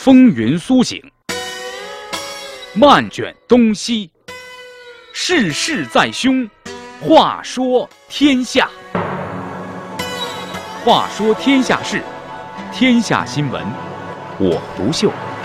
风云苏醒，漫卷东西，世事在胸。话说天下，话说天下事，天下新闻，我独秀。